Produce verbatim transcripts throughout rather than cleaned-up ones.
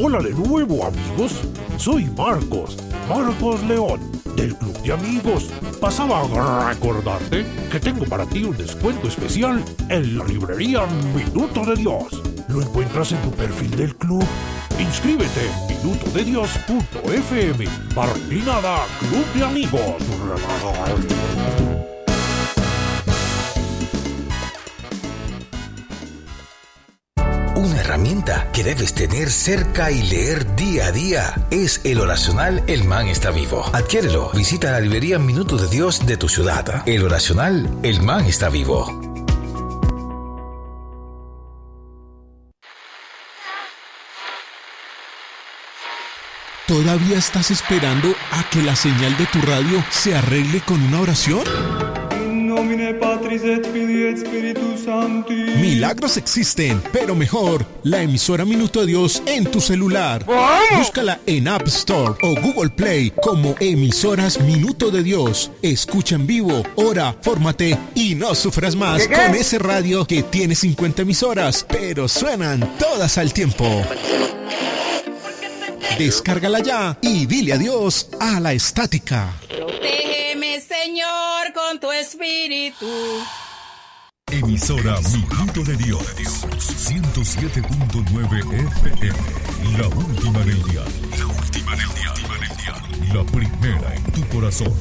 Hola de nuevo, amigos. Soy Marcos, Marcos León, del Club de Amigos. Pasaba a recordarte que tengo para ti un descuento especial en la librería Minuto de Dios. Lo encuentras en tu perfil del club. Inscríbete en minuto de dios punto f m barra inclinada Club de Amigos. Una herramienta que debes tener cerca y leer día a día es el oracional El Man está vivo. Adquiérelo. Visita la librería Minuto de Dios de tu ciudad. El oracional El Man está vivo. ¿Todavía estás esperando a que la señal de tu radio se arregle con una oración? Milagros existen, pero mejor, la emisora Minuto de Dios en tu celular. Búscala en App Store o Google Play como emisoras Minuto de Dios. Escucha en vivo, ora, fórmate y no sufras más ¿Qué, qué? con ese radio que tiene cincuenta emisoras, pero suenan todas al tiempo. Descárgala ya y dile adiós a la estática. Protégeme, Señor, con tu espíritu. Emisora Minuto de Dios, ciento siete punto nueve F M, la última en el dial, la última en el dial, la primera en tu corazón.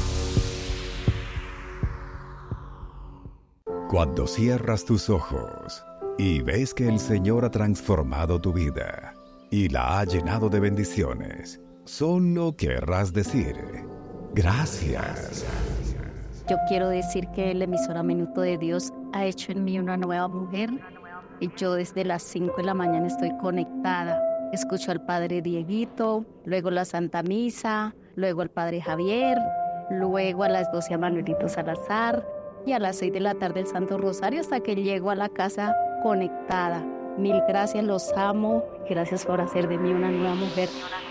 Cuando cierras tus ojos y ves que el Señor ha transformado tu vida y la ha llenado de bendiciones, solo querrás decir gracias. Yo quiero decir que la emisora Minuto de Dios ha hecho en mí una nueva mujer y yo desde las cinco de la mañana estoy conectada. Escucho al Padre Dieguito, luego la Santa Misa, luego al Padre Javier, luego a las doce a Manuelito Salazar y a las seis de la tarde el Santo Rosario hasta que llego a la casa conectada. Mil gracias, los amo. Gracias por hacer de mí una nueva mujer.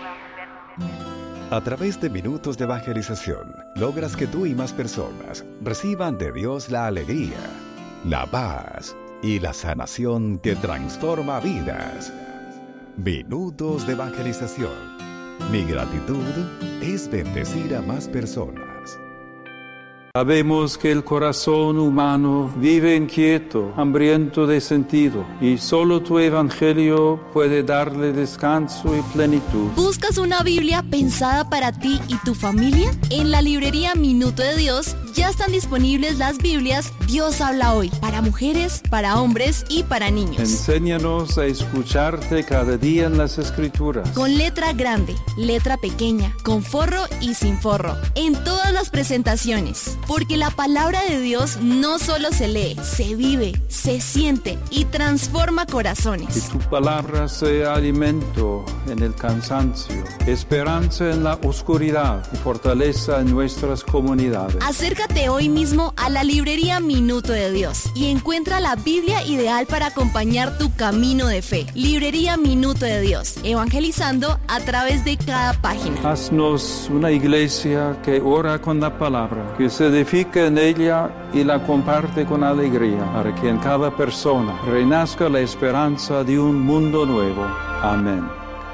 A través de minutos de evangelización, logras que tú y más personas reciban de Dios la alegría, la paz y la sanación que transforma vidas. Minutos de evangelización. Mi gratitud es bendecir a más personas. Sabemos que el corazón humano vive inquieto, hambriento de sentido, y solo tu evangelio puede darle descanso y plenitud. ¿Buscas una Biblia pensada para ti y tu familia? En la librería Minuto de Dios ya están disponibles las Biblias Dios habla hoy, para mujeres, para hombres y para niños. Enséñanos a escucharte cada día en las Escrituras. Con letra grande, letra pequeña, con forro y sin forro, en todas las presentaciones. Porque la palabra de Dios no solo se lee, se vive, se siente y transforma corazones. Que tu palabra sea alimento en el cansancio, esperanza en la oscuridad y fortaleza en nuestras comunidades. Acércate hoy mismo a la librería Minuto de Dios y encuentra la Biblia ideal para acompañar tu camino de fe. Librería Minuto de Dios, evangelizando a través de cada página. Haznos una iglesia que ora con la palabra, que se edifica en ella y la comparte con alegría, para que en cada persona renazca la esperanza de un mundo nuevo. Amén.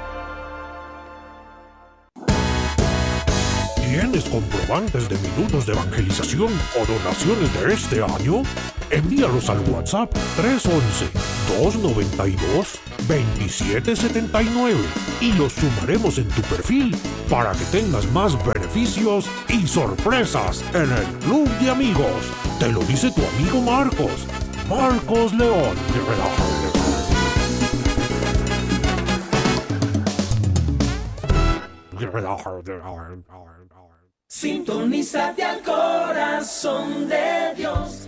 ¿Tienes comprobantes de minutos de evangelización o donaciones de este año? Envíalos al WhatsApp tres once, dos noventa y dos, veintisiete setenta y nueve y los sumaremos en tu perfil para que tengas más beneficios y sorpresas en el Club de Amigos. Te lo dice tu amigo Marcos, Marcos León. Sintonízate al corazón de Dios.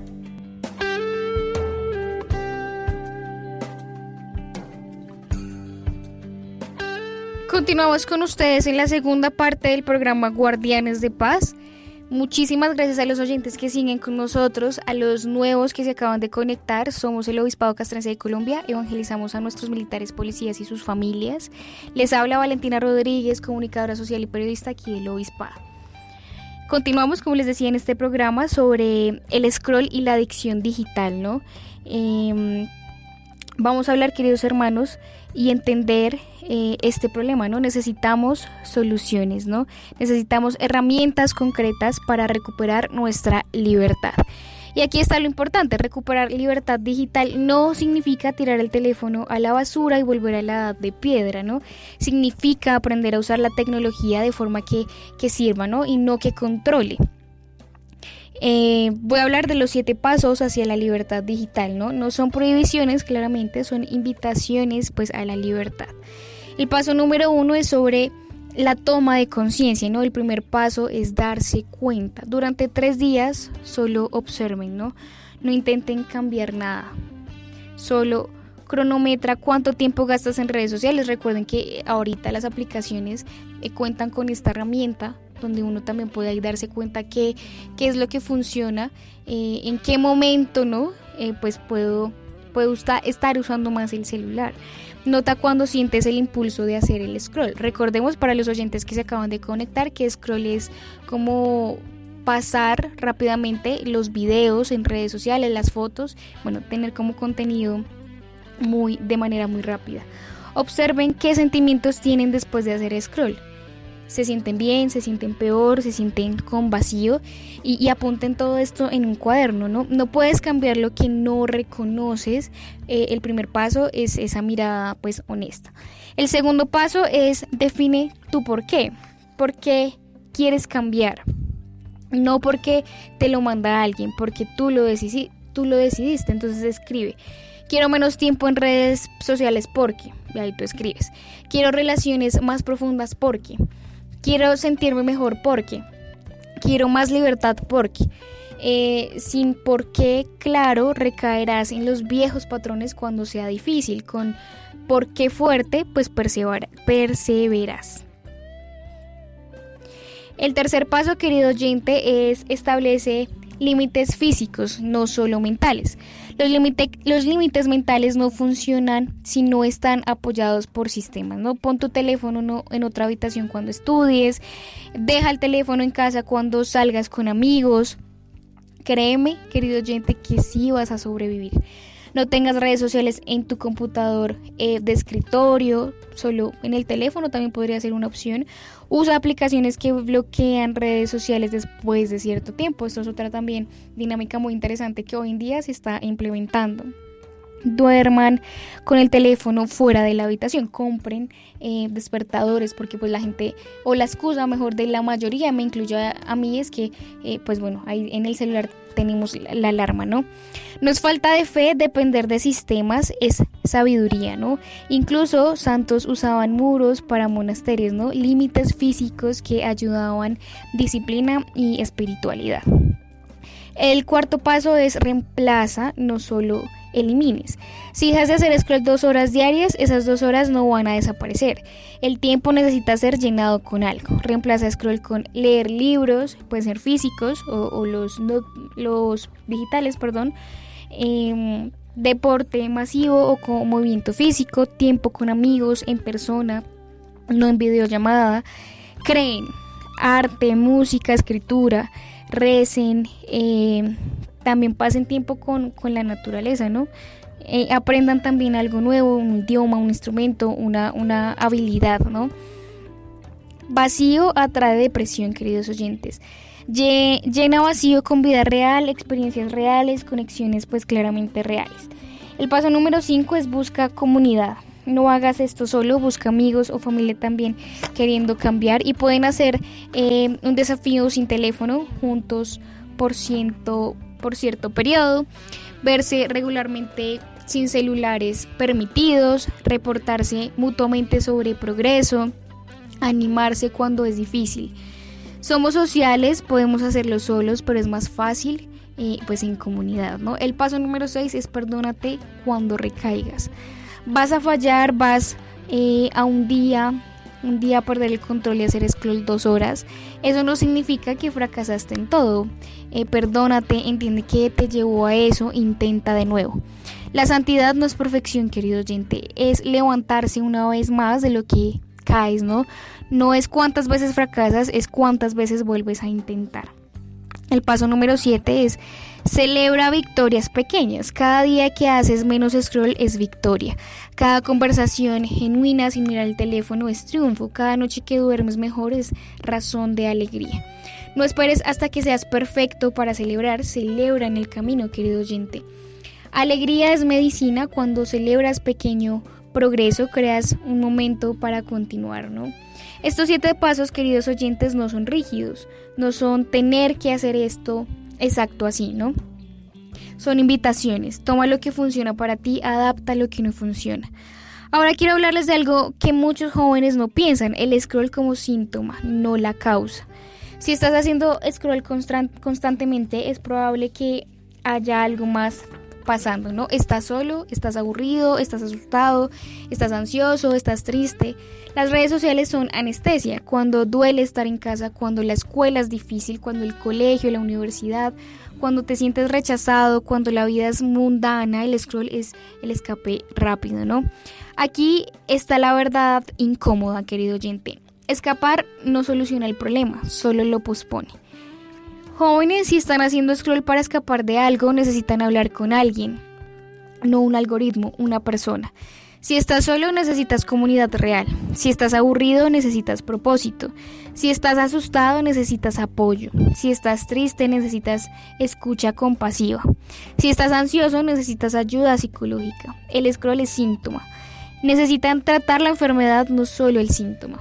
Continuamos con ustedes en la segunda parte del programa Guardianes de Paz. Muchísimas gracias a los oyentes que siguen con nosotros, a los nuevos que se acaban de conectar. Somos el Obispado Castrense de Colombia, evangelizamos a nuestros militares, policías y sus familias. Les habla Valentina Rodríguez, comunicadora social y periodista aquí del Obispado. Continuamos, como les decía, en este programa sobre el scroll y la adicción digital, ¿no? Eh, Vamos a hablar, queridos hermanos, y entender eh, este problema, ¿no? Necesitamos soluciones, ¿no? Necesitamos herramientas concretas para recuperar nuestra libertad. Y aquí está lo importante: recuperar libertad digital no significa tirar el teléfono a la basura y volver a la edad de piedra, ¿no? Significa aprender a usar la tecnología de forma que, que sirva, ¿no? Y no que controle. Eh, voy a hablar de los siete pasos hacia la libertad digital, ¿no? No son prohibiciones, claramente, son invitaciones pues a la libertad. El paso número uno es sobre la toma de conciencia, ¿no? El primer paso es darse cuenta. Durante tres días solo observen, ¿no? No intenten cambiar nada. Solo cronometra cuánto tiempo gastas en redes sociales. Recuerden que ahorita las aplicaciones eh, cuentan con esta herramienta donde uno también puede ahí darse cuenta qué, qué es lo que funciona, eh, en qué momento, ¿no? Eh, pues puedo, puedo usta, estar usando más el celular. Nota cuando sientes el impulso de hacer el scroll. Recordemos, para los oyentes que se acaban de conectar, que scroll es como pasar rápidamente los videos en redes sociales, las fotos, bueno, tener como contenido muy, de manera muy rápida. Observen qué sentimientos tienen después de hacer scroll. Se sienten bien, se sienten peor, se sienten con vacío, y, y apunten todo esto en un cuaderno, ¿no? No puedes cambiar lo que no reconoces. Eh, el primer paso es esa mirada pues honesta. El segundo paso es define tu por qué. ¿Por qué quieres cambiar? No porque te lo manda alguien, porque tú lo, decidi- tú lo decidiste. Entonces escribe: quiero menos tiempo en redes sociales porque, y ahí tú escribes. Quiero relaciones más profundas porque. Quiero sentirme mejor porque. Quiero más libertad porque. Eh, sin por qué claro recaerás en los viejos patrones cuando sea difícil. Con por qué fuerte, pues persevera, perseveras. El tercer paso, querido oyente, es establece límites físicos, no solo mentales. Los, limite, los límites mentales no funcionan si no están apoyados por sistemas, ¿no? Pon tu teléfono no, en otra habitación cuando estudies, deja el teléfono en casa cuando salgas con amigos. Créeme, querido oyente, que sí vas a sobrevivir. No tengas redes sociales en tu computador eh, de escritorio, solo en el teléfono también podría ser una opción. Usa aplicaciones que bloquean redes sociales después de cierto tiempo. Esto es otra también dinámica muy interesante que hoy en día se está implementando. Duerman con el teléfono fuera de la habitación. Compren eh, despertadores, porque pues la gente, o la excusa mejor de la mayoría, me incluyo a, a mí, es que eh, pues bueno, ahí en el celular tenemos la, la alarma, ¿no? No es falta de fe depender de sistemas, es sabiduría, ¿no? Incluso santos usaban muros para monasterios, ¿no? Límites físicos que ayudaban disciplina y espiritualidad. El cuarto paso es reemplaza, no solo elimines. Si dejas de hacer scroll dos horas diarias, esas dos horas no van a desaparecer. El tiempo necesita ser llenado con algo. Reemplaza scroll con leer libros, pueden ser físicos o, o los, no, los digitales, perdón. Eh, deporte masivo o con movimiento físico, tiempo con amigos en persona, no en videollamada. Creen, arte, música, escritura, recen, eh, también pasen tiempo con, con la naturaleza, ¿no? Eh, aprendan también algo nuevo, un idioma, un instrumento, una, una habilidad, ¿no? Vacío atrae depresión, queridos oyentes. Lle- llena vacío con vida real, experiencias reales, conexiones pues claramente reales. El paso número cinco es busca comunidad. No hagas esto solo, busca amigos o familia también queriendo cambiar, y pueden hacer eh, un desafío sin teléfono juntos por, ciento, por cierto periodo, verse regularmente sin celulares permitidos, reportarse mutuamente sobre progreso, animarse cuando es difícil. Somos sociales, podemos hacerlo solos, pero es más fácil eh, pues en comunidad, ¿no? El paso número seis es perdónate cuando recaigas. Vas a fallar, vas eh, a un día, un día a perder el control y hacer scroll dos horas. Eso no significa que fracasaste en todo. Eh, perdónate, entiende que te llevó a eso, intenta de nuevo. La santidad no es perfección, querido oyente, es levantarse una vez más de lo que caes, ¿no? No es cuántas veces fracasas, es cuántas veces vuelves a intentar. El paso número siete es celebra victorias pequeñas. Cada día que haces menos scroll es victoria. Cada conversación genuina sin mirar el teléfono es triunfo. Cada noche que duermes mejor es razón de alegría. No esperes hasta que seas perfecto para celebrar. Celebra en el camino, querido oyente. Alegría es medicina. Cuando celebras pequeño progreso, creas un momento para continuar, ¿no? Estos siete pasos, queridos oyentes, no son rígidos, no son tener que hacer esto exacto así, ¿no? Son invitaciones. Toma lo que funciona para ti, adapta lo que no funciona. Ahora quiero hablarles de algo que muchos jóvenes no piensan, el scroll como síntoma, no la causa. Si estás haciendo scroll constant- constantemente, es probable que haya algo más pasando, ¿no? Estás solo, estás aburrido, estás asustado, estás ansioso, estás triste. Las redes sociales son anestesia. Cuando duele estar en casa, cuando la escuela es difícil, cuando el colegio, la universidad, cuando te sientes rechazado, cuando la vida es mundana, el scroll es el escape rápido, ¿no? Aquí está la verdad incómoda, querido oyente. Escapar no soluciona el problema, solo lo pospone. Jóvenes, si están haciendo scroll para escapar de algo, necesitan hablar con alguien, no un algoritmo, una persona. Si estás solo, necesitas comunidad real. Si estás aburrido, necesitas propósito. Si estás asustado, necesitas apoyo. Si estás triste, necesitas escucha compasiva. Si estás ansioso, necesitas ayuda psicológica. El scroll es síntoma. Necesitan tratar la enfermedad, no solo el síntoma.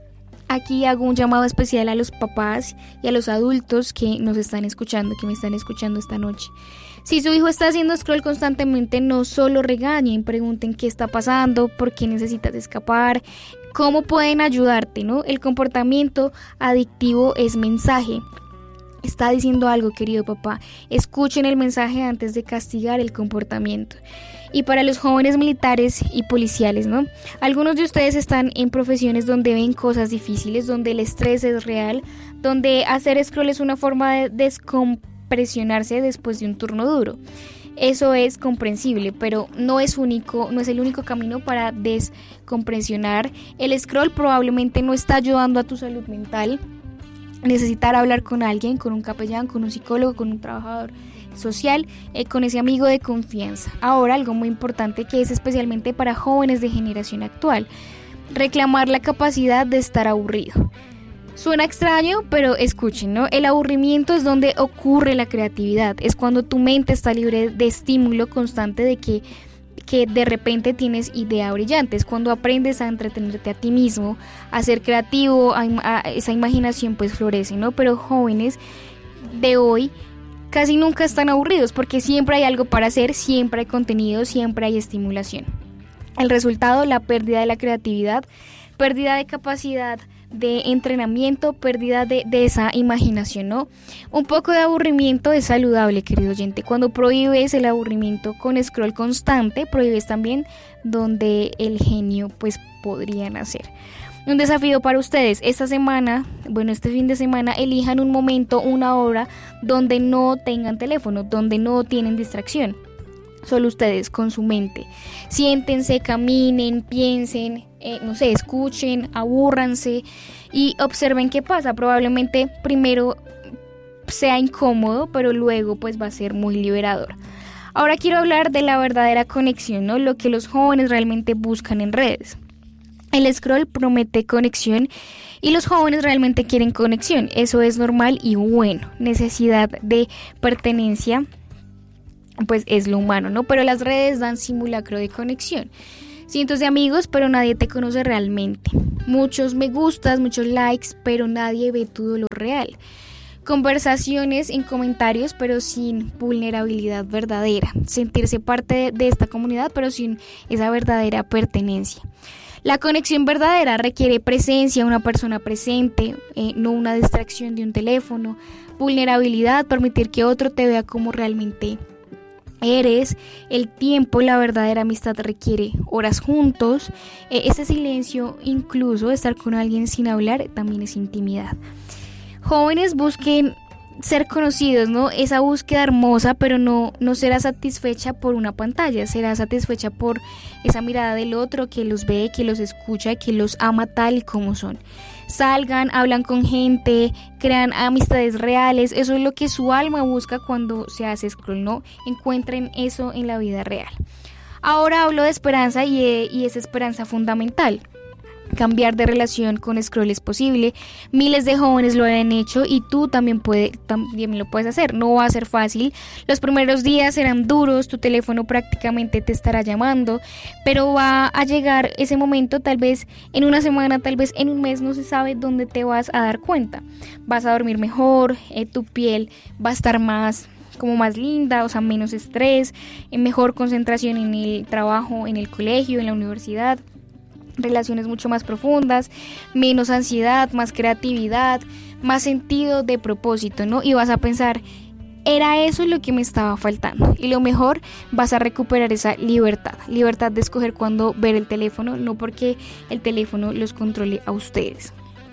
Aquí hago un llamado especial a los papás y a los adultos que nos están escuchando, que me están escuchando esta noche. Si su hijo está haciendo scroll constantemente, no solo regañen, pregunten qué está pasando, por qué necesitas escapar, cómo pueden ayudarte, ¿no? El comportamiento adictivo es mensaje. Está diciendo algo, querido papá. Escuchen el mensaje antes de castigar el comportamiento. Y para los jóvenes militares y policiales, ¿no? Algunos de ustedes están en profesiones donde ven cosas difíciles, donde el estrés es real, donde hacer scroll es una forma de descompresionarse después de un turno duro. Eso es comprensible, pero no es único, no es el único camino para descompresionar. El scroll probablemente no está ayudando a tu salud mental. Necesitar hablar con alguien, con un capellán, con un psicólogo, con un trabajador social, eh, con ese amigo de confianza. Ahora, algo muy importante que es especialmente para jóvenes de generación actual, reclamar la capacidad de estar aburrido. Suena extraño, pero escuchen, ¿no? El aburrimiento es donde ocurre la creatividad, es cuando tu mente está libre de estímulo constante de que que de repente tienes ideas brillantes, cuando aprendes a entretenerte a ti mismo, a ser creativo, a, a, esa imaginación pues florece, ¿no? Pero jóvenes de hoy casi nunca están aburridos porque siempre hay algo para hacer, siempre hay contenido, siempre hay estimulación. El resultado, la pérdida de la creatividad, pérdida de capacidad de entrenamiento, pérdida de, de esa imaginación, ¿no? Un poco de aburrimiento es saludable, querido oyente. Cuando prohíbes el aburrimiento con scroll constante, prohíbes también donde el genio pues podría nacer. Un desafío para ustedes, esta semana, bueno, este fin de semana, elijan un momento, una hora donde no tengan teléfono, donde no tienen distracción. Solo ustedes, con su mente. Siéntense, caminen, piensen, eh, no sé, escuchen, abúrranse y observen qué pasa. Probablemente primero sea incómodo, pero luego pues va a ser muy liberador. Ahora quiero hablar de la verdadera conexión, ¿no? Lo que los jóvenes realmente buscan en redes. El scroll promete conexión y los jóvenes realmente quieren conexión. Eso es normal y bueno. Necesidad de pertenencia pues es lo humano, ¿no? Pero las redes dan simulacro de conexión. Cientos de amigos, pero nadie te conoce realmente. Muchos me gustas, muchos likes, pero nadie ve tu dolor real. Conversaciones en comentarios, pero sin vulnerabilidad verdadera. Sentirse parte de, de esta comunidad, pero sin esa verdadera pertenencia. La conexión verdadera requiere presencia, una persona presente, eh, no una distracción de un teléfono. Vulnerabilidad, permitir que otro te vea como realmente eres. El tiempo, la verdadera amistad requiere horas juntos. Eh, ese silencio, incluso estar con alguien sin hablar, también es intimidad. Jóvenes, busquen ser conocidos, ¿no? Esa búsqueda hermosa, pero no, no será satisfecha por una pantalla, será satisfecha por esa mirada del otro que los ve, que los escucha, que los ama tal y como son. Salgan, hablan con gente, crean amistades reales, eso es lo que su alma busca cuando se hace scroll, ¿no? Encuentren eso en la vida real. Ahora hablo de esperanza y, y es esperanza fundamental. Cambiar de relación con scroll es posible, miles de jóvenes lo han hecho y tú también, puede, también lo puedes hacer. No va a ser fácil, los primeros días serán duros, tu teléfono prácticamente te estará llamando, pero va a llegar ese momento, tal vez en una semana, tal vez en un mes, no se sabe dónde te vas a dar cuenta. Vas a dormir mejor, eh, tu piel va a estar más como más linda, o sea, menos estrés, mejor concentración en el trabajo, en el colegio, en la universidad, relaciones mucho más profundas, menos ansiedad, más creatividad, más sentido de propósito, ¿no? Y vas a pensar, era eso lo que me estaba faltando. Y lo mejor, vas a recuperar esa libertad, libertad de escoger cuándo ver el teléfono, no porque el teléfono los controle a ustedes.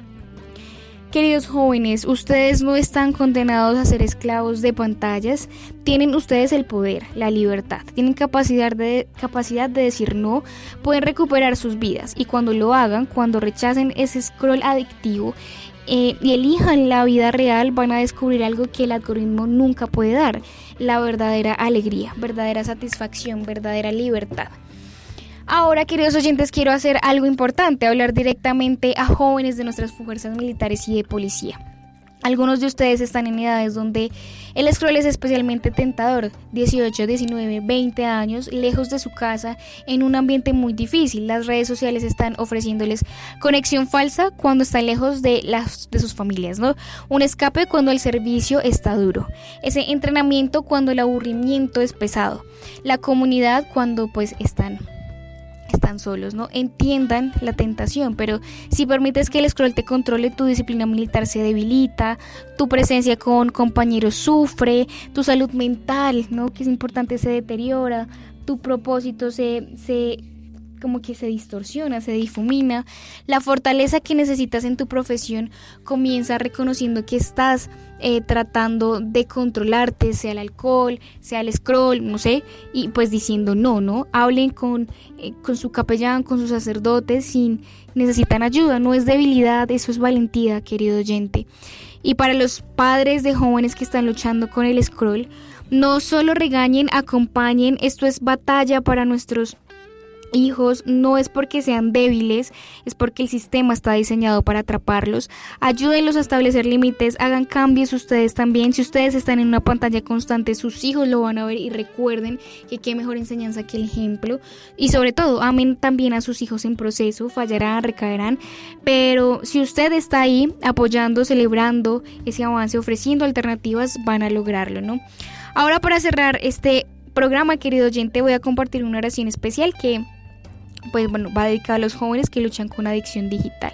Queridos jóvenes, ustedes no están condenados a ser esclavos de pantallas, tienen ustedes el poder, la libertad, tienen capacidad de, capacidad de decir no, pueden recuperar sus vidas y cuando lo hagan, cuando rechacen ese scroll adictivo eh, y elijan la vida real, van a descubrir algo que el algoritmo nunca puede dar, la verdadera alegría, verdadera satisfacción, verdadera libertad. Ahora, queridos oyentes, quiero hacer algo importante, hablar directamente a jóvenes de nuestras fuerzas militares y de policía. Algunos de ustedes están en edades donde el scroll es especialmente tentador, dieciocho, diecinueve, veinte años, lejos de su casa, en un ambiente muy difícil. Las redes sociales están ofreciéndoles conexión falsa cuando están lejos de, las, de sus familias, ¿no? Un escape cuando el servicio está duro, ese entrenamiento cuando el aburrimiento es pesado, la comunidad cuando pues están... están solos, ¿no? Entiendan la tentación, pero si permites que el scroll te controle, tu disciplina militar se debilita, tu presencia con compañeros sufre, tu salud mental, ¿no? Que es importante, se deteriora, tu propósito se, se como que se distorsiona, se difumina, la fortaleza que necesitas en tu profesión comienza reconociendo que estás eh, tratando de controlarte, sea el alcohol, sea el scroll, no sé, y pues diciendo no, ¿no? Hablen con, eh, con su capellán, con sus sacerdotes, si necesitan ayuda, no es debilidad, eso es valentía, querido oyente. Y para los padres de jóvenes que están luchando con el scroll, no solo regañen, acompañen, esto es batalla para nuestros hijos, no es porque sean débiles, es porque el sistema está diseñado para atraparlos. Ayúdenlos a establecer límites, hagan cambios ustedes también. Si ustedes están en una pantalla constante, sus hijos lo van a ver y recuerden que qué mejor enseñanza que el ejemplo. Y sobre todo, amen también a sus hijos en proceso, fallarán, recaerán, pero si usted está ahí apoyando, celebrando ese avance, ofreciendo alternativas, van a lograrlo, ¿no? Ahora, para cerrar este programa, querido oyente, voy a compartir una oración especial que pues bueno, va dedicada a los jóvenes que luchan con adicción digital.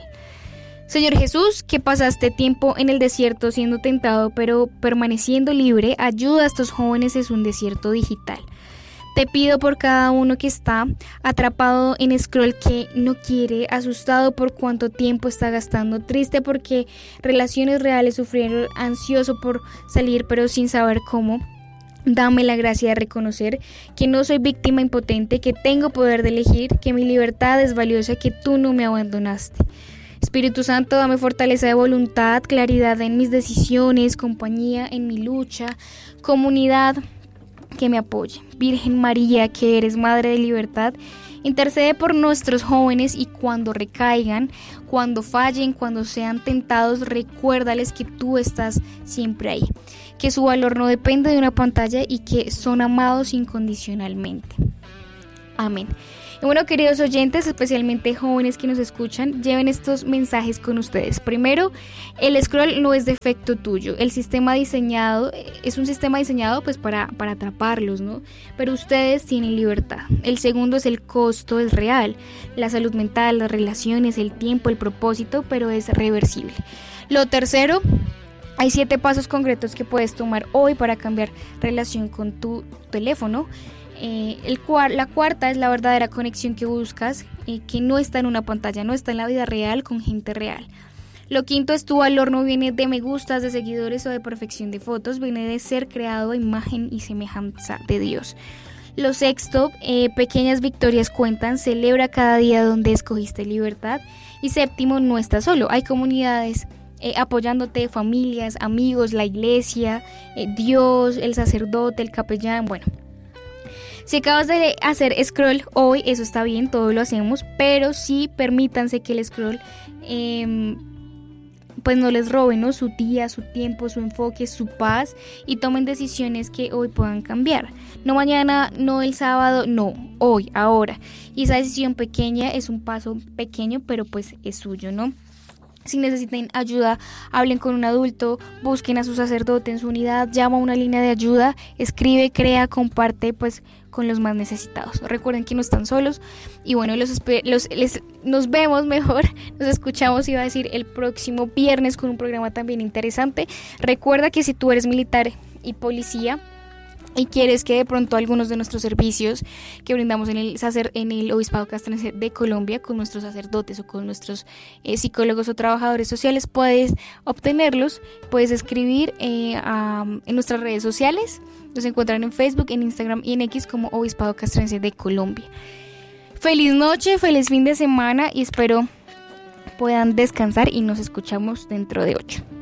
Señor Jesús, que pasaste tiempo en el desierto siendo tentado, pero permaneciendo libre, ayuda a estos jóvenes en un desierto digital. Te pido por cada uno que está atrapado en scroll, que no quiere, asustado por cuánto tiempo está gastando, triste porque relaciones reales sufrieron, ansioso por salir pero sin saber cómo. Dame la gracia de reconocer que no soy víctima impotente, que tengo poder de elegir, que mi libertad es valiosa, que tú no me abandonaste. Espíritu Santo, dame fortaleza de voluntad, claridad en mis decisiones, compañía en mi lucha, comunidad que me apoye. Virgen María, que eres Madre de Libertad, intercede por nuestros jóvenes y cuando recaigan, cuando fallen, cuando sean tentados, recuérdales que tú estás siempre ahí, que su valor no depende de una pantalla y que son amados incondicionalmente. Amén. Y bueno, queridos oyentes, especialmente jóvenes que nos escuchan, lleven estos mensajes con ustedes. Primero, el scroll no es defecto tuyo. El sistema diseñado es un sistema diseñado pues para, para atraparlos, ¿no? Pero ustedes tienen libertad. El segundo es el costo, es real. La salud mental, las relaciones, el tiempo, el propósito, pero es reversible. Lo tercero, hay siete pasos concretos que puedes tomar hoy para cambiar relación con tu teléfono. Eh, el cuar- la cuarta es la verdadera conexión que buscas, eh, que no está en una pantalla, no está en la vida real con gente real. Lo quinto es: tu valor no viene de me gustas, de seguidores o de perfección de fotos, viene de ser creado a imagen y semejanza de Dios. Lo sexto, eh, pequeñas victorias cuentan, celebra cada día donde escogiste libertad. Y séptimo, no estás solo, hay comunidades eh, apoyándote, familias, amigos, la iglesia, eh, Dios, el sacerdote, el capellán, bueno. Si acabas de hacer scroll hoy, eso está bien, todo lo hacemos, pero sí permítanse que el scroll eh, pues no les robe, ¿no?, su día, su tiempo, su enfoque, su paz, y tomen decisiones que hoy puedan cambiar. No mañana, no el sábado, no, hoy, ahora. Y esa decisión pequeña es un paso pequeño, pero pues es suyo, ¿no? Si necesitan ayuda, hablen con un adulto, busquen a su sacerdote en su unidad, llama a una línea de ayuda, escribe, crea, comparte pues con los más necesitados. Recuerden que no están solos y bueno, los, los les, nos vemos mejor, nos escuchamos, iba a decir, el próximo viernes con un programa también interesante. Recuerda que si tú eres militar y policía y quieres que de pronto algunos de nuestros servicios que brindamos en el sacer, en el Obispado Castrense de Colombia con nuestros sacerdotes o con nuestros eh, psicólogos o trabajadores sociales, puedes obtenerlos, puedes escribir eh, a, en nuestras redes sociales. Nos encuentran en Facebook, en Instagram y en X como Obispado Castrense de Colombia. Feliz noche, feliz fin de semana y espero puedan descansar y nos escuchamos dentro de ocho.